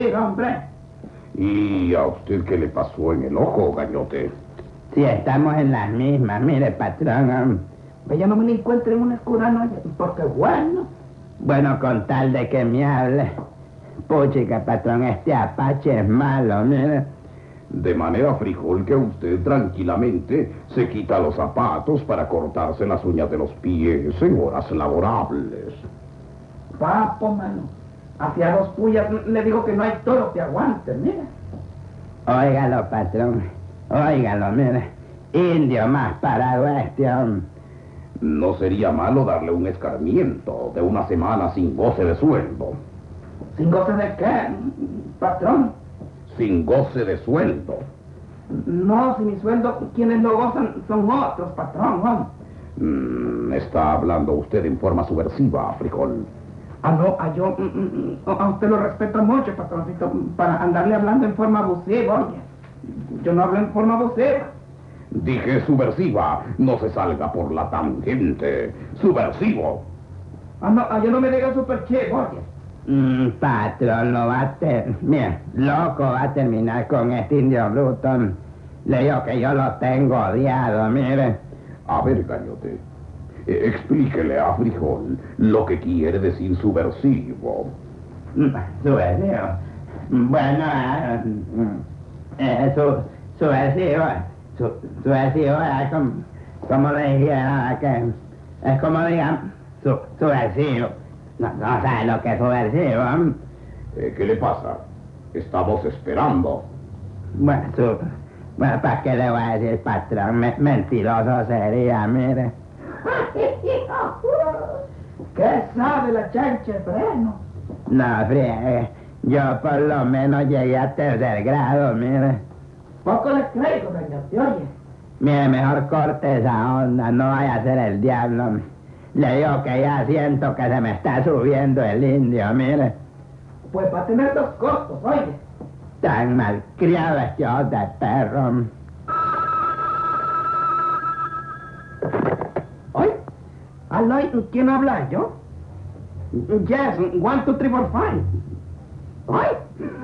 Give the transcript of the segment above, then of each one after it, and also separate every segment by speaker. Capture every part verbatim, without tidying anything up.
Speaker 1: hombre.
Speaker 2: ¿Y a usted qué le pasó en el ojo, Gañote?
Speaker 3: Si estamos en las mismas, mire, patrón.
Speaker 1: Pues yo no me lo encuentro en una escura, no, porque bueno.
Speaker 3: Bueno, con tal de que me hable. Puchica, patrón, este Apache es malo, mire.
Speaker 2: De manera, Frijol, que usted tranquilamente se quita los zapatos para cortarse las uñas de los pies en horas laborables.
Speaker 1: Papo, mano. Hacia dos puyas le digo que no hay toro que aguante, mire.
Speaker 3: Óigalo, patrón. Óigalo, mire. Indio más parado este hombre.
Speaker 2: No sería malo darle un escarmiento de una semana sin goce de sueldo.
Speaker 1: ¿Sin goce de qué, patrón?
Speaker 2: Sin goce de sueldo.
Speaker 1: No, si mi sueldo, quienes lo gozan son otros, patrón, ¿no?
Speaker 2: Mm, está hablando usted en forma subversiva, Frijol.
Speaker 1: Ah, no, ah, yo mm, mm, a usted lo respeto mucho, patroncito, para andarle hablando en forma abusiva, oye. Yo no hablo en forma abusiva.
Speaker 2: Dije subversiva, no se salga por la tangente. Subversivo.
Speaker 1: Ah, no, ah, yo no me diga super chico, oye.
Speaker 3: Mm, patrón, lo va a ter... Mira, loco va a terminar con este indio bruto. Le digo que yo lo tengo odiado, mire.
Speaker 2: A ver, Gañote, eh, explíquele a Frijol lo que quiere decir subversivo.
Speaker 3: Mm, subversivo. Bueno, eh, eh, su, subversivo, su, subversivo es como, como le dijera que es como digamos, su, subversivo. No, no sabe lo que es subversivo.
Speaker 2: Eh, ¿Qué le pasa? Estamos esperando.
Speaker 3: Bueno, su, bueno, ¿para qué le voy a decir, patrón? Me, mentiroso sería, mire.
Speaker 1: ¿Qué sabe la chancha, freno?
Speaker 3: No, friegue. Yo por lo menos llegué a tercer grado, mire.
Speaker 1: Poco le creo, doña, te oye.
Speaker 3: Mire, mejor corte esa onda, no vaya a ser el diablo. Le digo que ya siento que se me está subiendo el indio, mire.
Speaker 1: Pues va a tener dos costos, oye.
Speaker 3: Tan malcriado este ojo de perro.
Speaker 1: Oye, aló, ¿quién habla? ¿Yo? Yes, one, two, three, four, five. Oye.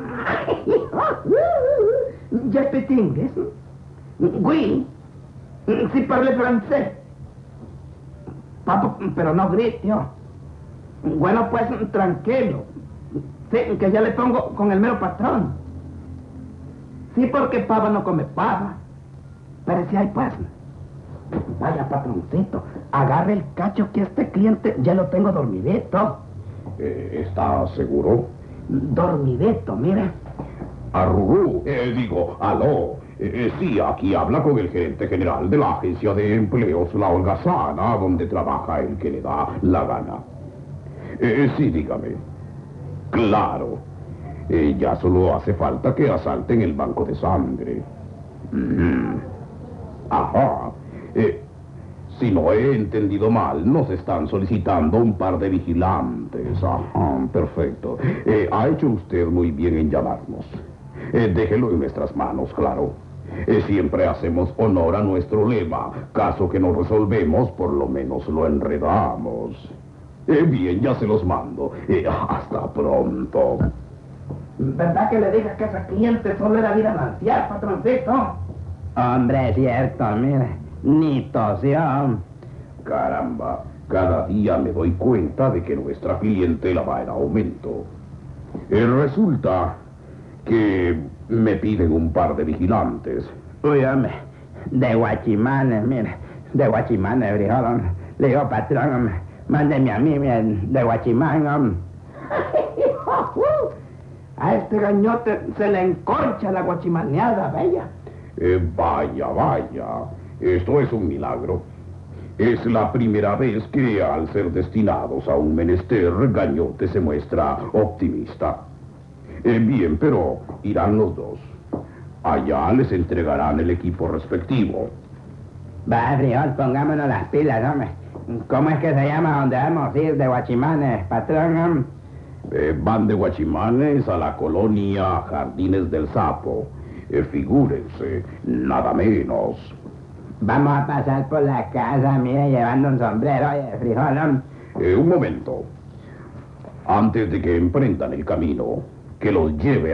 Speaker 1: Je speak English. Oui. Si parle francés. Papo, pero no grite, oh. Bueno, pues, tranquilo. Sí, que ya le pongo con el mero patrón. Sí, porque pava no come pava. Pero si hay, pues. Vaya, patroncito, agarre el cacho que este cliente ya lo tengo dormidito.
Speaker 2: Eh, ¿Está seguro?
Speaker 1: Dormidito, mire.
Speaker 2: Arrugú, eh, digo, aló. Eh, sí, aquí habla con el gerente general de la agencia de empleos La Holgazana, donde trabaja el que le da la gana. Eh, sí, dígame. Claro. Eh, ya solo hace falta que asalten el banco de sangre. Mm. Ajá. Eh, si no he entendido mal, nos están solicitando un par de vigilantes. Ajá, perfecto. Eh, ha hecho usted muy bien en llamarnos. Eh, déjelo en nuestras manos, claro. Eh, siempre hacemos honor a nuestro lema. Caso que no resolvemos, por lo menos lo enredamos. Eh, bien, ya se los mando. Eh, hasta pronto.
Speaker 1: ¿Verdad que le dije que ese cliente solo era ir a lancear, patroncito?
Speaker 3: Hombre, es cierto, mire. Ni tosió.
Speaker 2: Caramba, cada día me doy cuenta de que nuestra clientela va en aumento. Eh, resulta que me piden un par de vigilantes.
Speaker 3: Uy, hombre, de guachimanes, mire, de guachimanes, frijol. Le digo, patrón, hombre, mándeme a mí, mire, de guachimán, hombre.
Speaker 1: A este gañote se le enconcha la guachimaneada, bella.
Speaker 2: Eh, vaya, vaya, esto es un milagro. Es la primera vez que, al ser destinados a un menester, Gañote se muestra optimista. Eh, bien, pero irán los dos. Allá les entregarán el equipo respectivo.
Speaker 3: Va, frijol, pongámonos las pilas, hombre. ¿Cómo es que se llama donde vamos a ir de guachimanes, patrón, hombre?
Speaker 2: Eh, van de Guachimanes a la colonia Jardines del Sapo. Eh, figúrense, nada menos.
Speaker 3: Vamos a pasar por la casa, mire, llevando un sombrero, oye, frijol.
Speaker 2: Eh, un momento. Antes de que emprendan el camino, que los lleve